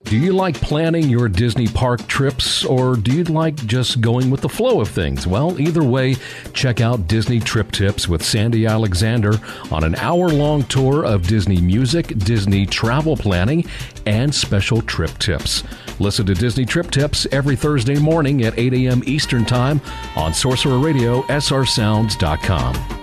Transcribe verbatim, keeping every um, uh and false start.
Do you like planning your Disney park trips, or do you like just going with the flow of things? Well, either way, check out Disney Trip Tips with Sandy Alexander on an hour-long tour of Disney music, Disney travel planning, and special trip tips. Listen to Disney Trip Tips every Thursday morning at eight a.m. Eastern Time on Sorcerer Radio, S R sounds dot com.